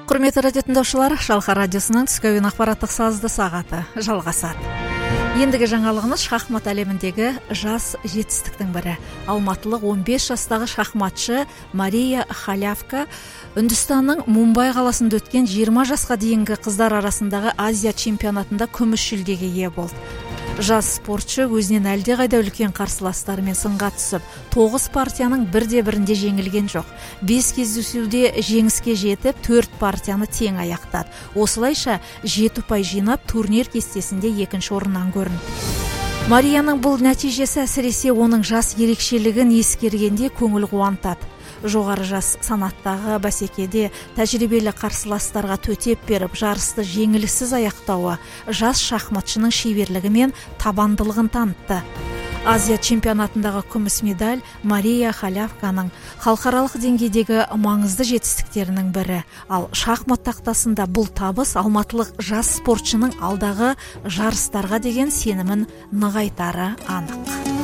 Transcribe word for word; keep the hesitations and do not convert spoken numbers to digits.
Құрметті радио тыңдаушылар, Шалқар радиосының түскі ойын ақпараттық сазды сағаты жалғасады. Ендігі жаңалығымыз шахмат әлеміндегі жас жетістіктің бірі. Алматылық он бес жастағы шахматшы Мария Халявка Үндістанның Мумбай қаласында өткен жиырма жасқа дейінгі қыздар арасындағы Азия чемпионатында күміс жүлдеге ие болды. Жас спортшы өзінен әлдеқайда үлкен қарсыластарымен сынға түсіп, тоғыз партияның бірде бірінде жеңілген жоқ. бес кездесуде жеңіске жетіп, төрт партияны тең аяқтады. Осылайша жеті ұпай жинап, турнир кестесінде екінші орыннан көрінді. Марияның бұл нәтижесі әсіресе оның жас ерекшелігін ескергенде көңіл қуантады. Жоғары жас санаттағы бәсекеде тәжірибелі қарсыластарға төтеп беріп, жарысты жеңіліссіз аяқтауы жас шахматшының шеберлігі мен табандылығын танытты. Азия чемпионатындағы күміс медаль Мария Халявканың халықаралық деңгейдегі маңызды жетістіктерінің бірі. Ал шахмат тақтасында бұл табыс алматылық жас спортшының алдағы жарыстарға деген сенімін нығайтары анық.